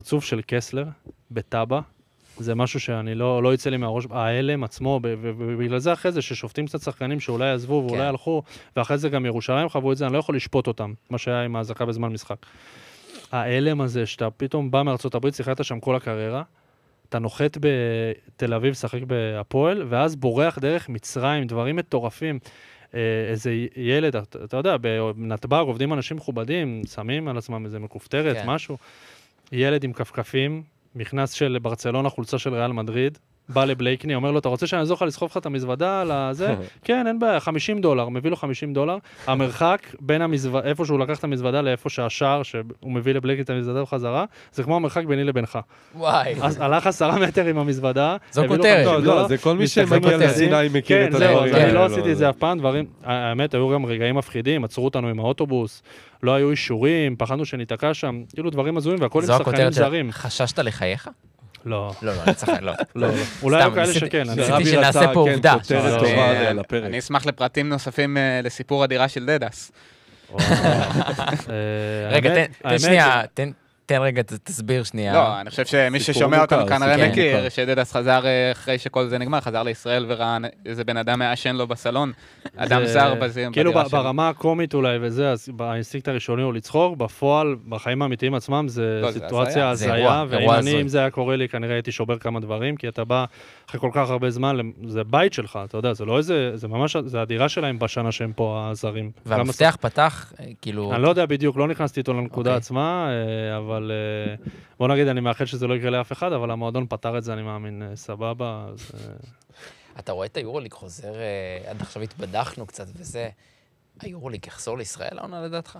הפרצוף של קסלר בטאבה, זה משהו שאני לא יצא לי מהראש, ההלם עצמו, ובגלל זה אחרי זה ששופטים קצת שחקנים שאולי עזבו ואולי הלכו, ואחרי זה גם ירושלים חוו את זה, אני לא יכול לשפוט אותם, מה שהיה עם ההזקה בזמן משחק. ההלם הזה שאתה פתאום בא מארצות הברית, שיחקת שם כל הקריירה, אתה נוחת בתל אביב, שחק בהפועל, ואז בורח דרך מצרים, דברים מטורפים. איזה ילד, אתה יודע, בנתב"ג עובדים אנשים מכובדים, שמים על עצמם איזה מכופתרת, משהו. ילד עם כפכפים, מכנס של ברצלונה, חולצה של ריאל מדריד, בא לבלייקני, אומר לו, אתה רוצה שאני אעזור לך לסחוב לך את המזוודה על הזה? כן, אין בעיה, $50, מביא לו $50. המרחק בין איפה שהוא לקח את המזוודה לאיפה שהשער, שהוא מביא לבלייקני את המזוודה בחזרה, זה כמו המרחק ביני לבינך. וואי. אז הלך 10 מטר עם המזוודה. זו כותרת. לא, זה כל מי שמגיע לסיני מכיר את הדברים. אני לא עשיתי את זה אף פעם, דברים, האמת, היו גם רגעים מפחידים, עצרו אותנו עם האוטובוס, לא היו אישורים, פחדנו שניתקע שם, כאילו דברים הזויים, והכל עם שחקנים זרים. חששת לחייך? לא. לא, אני צריך, לא. אולי היו כאלה שכן. ניסיתי שנעשה פה עובדה. אני אשמח לפרטים נוספים לסיפור הדירה של דדס. רגע, תן שנייה, תן רגע, תסביר שנייה. לא, אני חושב שמי ששומע אותנו כנראה מכיר, שדדס חזר אחרי שכל זה נגמר, חזר לישראל וראה איזה בן אדם מעשן לו בסלון, אדם זר בדירה שלו. כאילו ברמה הקומית אולי וזה, אז האינסטינקט הראשוני הוא לצחוק, בפועל, בחיים האמיתיים עצמם, זה סיטואציה הזיה, ואם זה היה קורה לי, כנראה הייתי שובר כמה דברים, כי אתה בא אחרי כל כך הרבה זמן, זה בית שלך, אתה יודע, זה לא איזה, זה ממש, זה הדירה שלהם בשנה שהם פה הזרים. והמפתח פתח, כאילו... אני לא יודע בדיוק, לא נכנסתי איתו לנקודה עצמה, אבל בוא נגיד, אני מאחל שזה לא יקרה לאף אחד, אבל המועדון פתר את זה, אני מאמין, סבבה. אתה רואה את היורוליג חוזר, עד עכשיו התבדחנו קצת וזה, היורוליג יחזור לישראל, העונה לדעתך?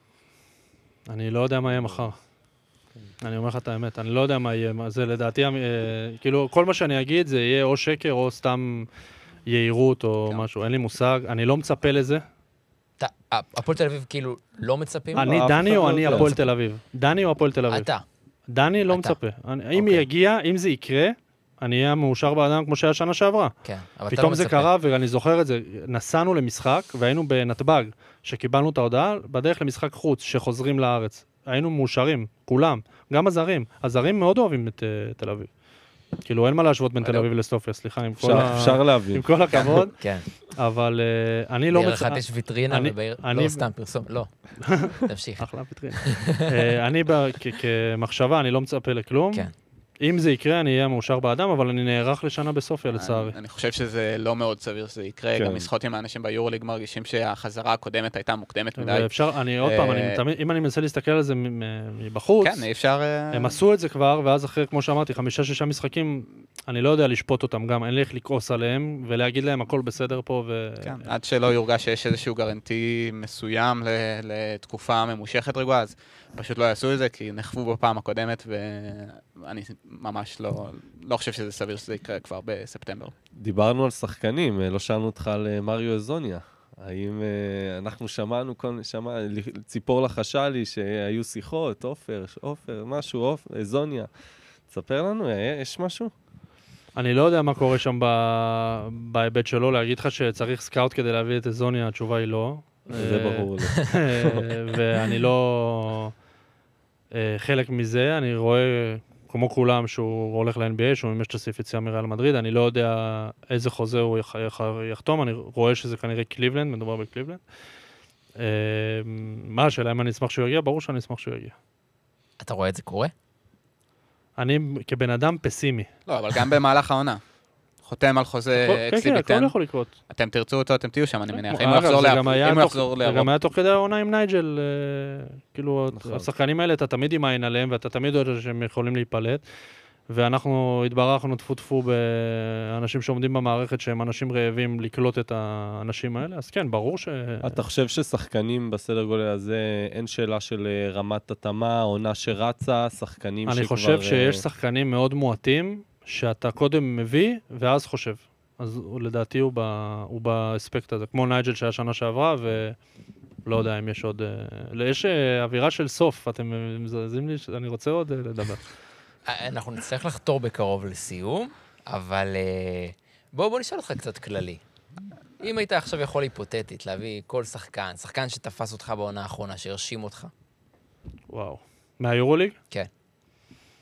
אני לא יודע מה יהיה מחר. אני אומר לך את האמת, אני לא יודע מה יהיה, זה לדעתי, כאילו, כל מה שאני אגיד זה יהיה או שקר או סתם יהירות או משהו, אין לי מושג, אני לא מצפה לזה. הפועל תל אביב כאילו לא מצפים? אני דני או אני הפועל תל אביב? דני או הפועל תל אביב? אתה. דני לא מצפה. אם יגיע, אם זה יקרה, אני אהיה מאושר באדם כמו שהיה שנה שעברה. כן, אבל אתה לא מצפה. פתאום זה קרה, ואני זוכר את זה, נסענו למשחק, והיינו בנתב"ג, שקיבלנו את ההודעה, בדרך למשחק חוץ, שחוזרים לארץ. היינו מאושרים, כולם, גם הזרים. הזרים מאוד אוהבים את תל אביב. כאילו, אין מה להשוות בין תל אביב לסופיה, סליחה, אפשר להבין. עם כל הכבוד. כן. אבל אני לא... בעיר אחת יש ויטרינה, לא סתם פרסום, לא. תמשיך. אחלה ויטרינה. אני כמחשבה, אני לא מצפה לכלום. כן. אם זה יקרה, אני אהיה מאושר באדם, אבל אני נערך לשנה בסופיה, לצערי. אני חושב שזה לא מאוד סביר שזה יקרה, גם לשחות עם האנשים ביורוליג מרגישים שהחזרה הקודמת הייתה מוקדמת מדי. ואפשר, עוד פעם, אם אני מנסה להסתכל על זה מבחוץ, כן, אפשר... הם עשו את זה כבר, ואז אחרי, כמו שאמרתי, 5-6 משחקים, אני לא יודע לשפוט אותם גם, אין לי איך לקרוס עליהם, ולהגיד להם הכל בסדר פה, כן, עד שלא יורגש שיש איזשהו גרנטי מסוים לתקופה ממושכת רגועה, אז פשוט לא יעשו את זה, כי נחוו בפעם הקודמת, ואני ממש לא חושב שזה סביר שזה יקרה כבר בספטמבר. דיברנו על שחקנים, לא שאלנו אותך על מריו אזוניה. האם אנחנו שמענו, ציפור לחשה לי שהיו שיחות, עופר, משהו, אזוניה. תספר לנו, יש משהו? אני לא יודע מה קורה שם בהיבט שלו, להגיד לך שצריך סקאוט כדי להביא את אזוניה, התשובה היא לא. זה ברור לי. ואני לא... חלק מזה, אני רואה, כמו כולם, שהוא הולך ל-NBA, שהוא ממש תוסיף יציאה מריאל מדריד, אני לא יודע איזה חוזה הוא יחתום, אני רואה שזה כנראה קליבלנד, מדובר בקליבלנד. מה השאלה, אם אני אשמח שהוא יגיע? ברור שאני אשמח שהוא יגיע. אתה רואה את זה קורה? אני כבן אדם פסימי. לא, אבל גם במהלך העונה. חותם על חוזה אקסיביטן. כן, הכל יכול לקרות. אתם תרצו אותו, אתם תהיו שם, אני מניח. אם הוא יחזור לאירופה. זה גם היה תוך כדי העונה עם נייג'ל, כאילו, השחקנים האלה, אתה תמיד עם העין עליהם, ואתה תמיד יודע שהם יכולים להיפלט, ואנחנו התברכנו טפו באנשים שעומדים במערכת, שהם אנשים רעבים לקלוט את האנשים האלה, אז כן, ברור ש... אתה חושב ששחקנים בסדר גודל הזה, אין שאלה של רמת התאמה, עונה שרצה, שחקנים שכבר... אני חושב שיש שחקנים מאוד מועטים, שאתה קודם מביא, ואז חושב. אז לדעתי הוא באספקט הזה, כמו נייג'ל שהיה שנה שעברה, ולא יודע אם יש עוד... יש אווירה של סוף, אתם מזלזים לי, אני רוצה עוד לדבר. אנחנו נצטרך לחתור בקרוב לסיום, אבל בוא נשאל אותך קצת כללי. אם היית עכשיו יכול היפותטית להביא כל שחקן שתפס אותך בעונה האחרונה, שהרשים אותך. וואו. מהיורוליג? כן.